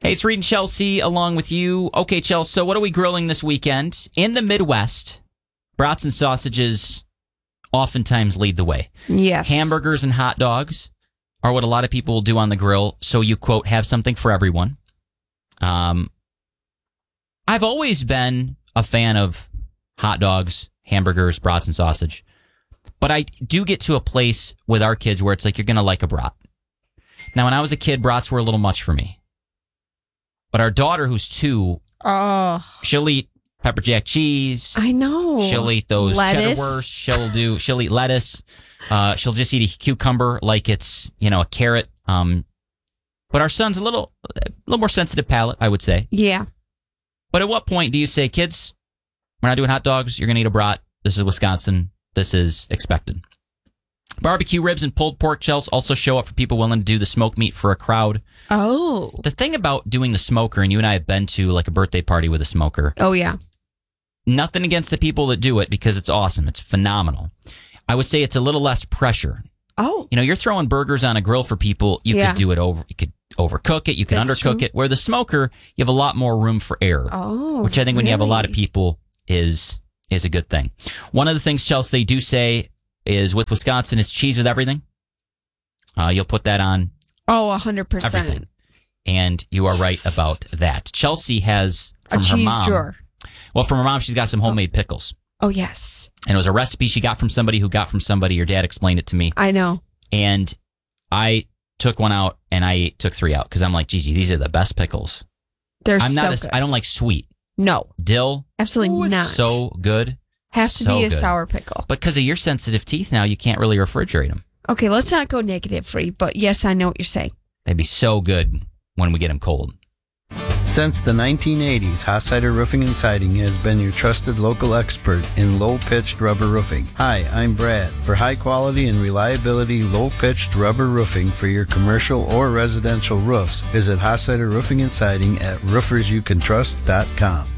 Hey, it's Reed and Chelsea along with you. Okay, Chelsea, so what are we grilling this weekend? In the Midwest, brats and sausages oftentimes lead the way. Yes. Hamburgers and hot dogs are what a lot of people will do on the grill, so you, quote, have something for everyone. I've always been a fan of hot dogs, hamburgers, brats, and sausage. But I do get to a place with our kids where it's like, you're going to like a brat. Now, when I was a kid, brats were a little much for me. But our daughter, who's 2, she'll eat pepper jack cheese. I know. She'll eat those lettuce. cheddar wurst. She'll eat lettuce. She'll just eat a cucumber like it's, a carrot. But our son's a little more sensitive palate, I would say. Yeah. But at what point do you say, kids, we're not doing hot dogs. You're going to eat a brat. This is Wisconsin. This is expected. Barbecue ribs and pulled pork shells also show up for people willing to do the smoked meat for a crowd. Oh. The thing about doing the smoker, and you and I have been to like a birthday party with a smoker. Oh, yeah. Nothing against the people that do it because it's awesome. It's phenomenal. I would say it's a little less pressure. Oh. You're throwing burgers on a grill for people. You could do it over. You could overcook it. You could That's undercook true. it. Where the smoker, you have a lot more room for error. Oh. Which I think when you have a lot of really? people is a good thing. One of the things, Chelsea, they do say is with Wisconsin is cheese with everything. You'll put that on. Oh, 100%. Everything. And you are right about that. Chelsea has from a her cheese mom. drawer. Well, from her mom, she's got some homemade pickles. Oh, yes. And it was a recipe she got from somebody who got from somebody. Your dad explained it to me. I know. And I took one out and I took 3 out because I'm like, Gigi, these are the best pickles. They're I'm not so good. I don't like sweet. No. Dill. Absolutely it's not. So good. Has to So be a good. sour pickle. But because of your sensitive teeth now, you can't really refrigerate them. Okay, let's not go negative free, but yes, I know what you're saying. They'd be so good when we get them cold. Since the 1980s, Hossider Roofing and Siding has been your trusted local expert in low-pitched rubber roofing. Hi, I'm Brad. For high quality and reliability low-pitched rubber roofing for your commercial or residential roofs, visit Hossider Roofing and Siding at roofersyoucantrust.com.